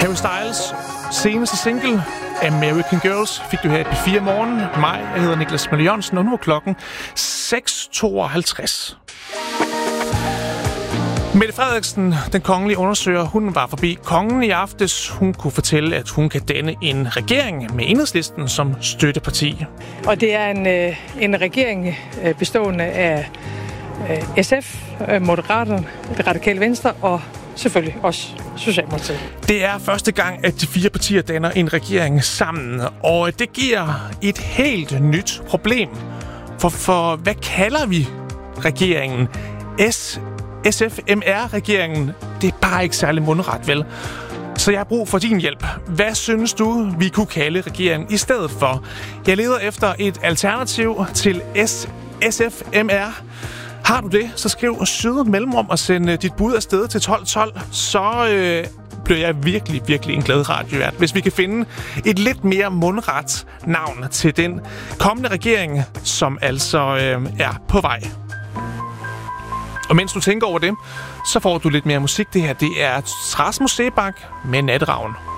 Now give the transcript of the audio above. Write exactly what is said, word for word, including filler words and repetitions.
Harry Styles seneste single, American Girls, fik du her i P fire Morgen. Mig, jeg hedder Niklas Møller Jørgensen, og nu er klokken seks tooghalvtreds. Mette Frederiksen, den kongelige undersøger, hun var forbi kongen i aftes. Hun kunne fortælle, at hun kan danne en regering med Enhedslisten som støtteparti. Og det er en, en regering bestående af S F, Moderaterne, Det Radikale Venstre og selvfølgelig også Socialdemokratiet. Det er første gang, at de fire partier danner en regering sammen, og det giver et helt nyt problem. For, for hvad kalder vi regeringen? S S F M R-regeringen, det er bare ikke særlig mundret, vel? Så jeg har brug for din hjælp. Hvad synes du, vi kunne kalde regeringen i stedet for? Jeg leder efter et alternativ til S S F M R. Har du det, så skriv søde mellemrum og send dit bud afsted til tolv tolv. Så øh, bliver jeg virkelig, virkelig en glad radiovært, hvis vi kan finde et lidt mere mundret navn til den kommende regering, som altså øh, er på vej. Og mens du tænker over det, så får du lidt mere musik. Det her, det er Rasmus Seebach med Natteravn.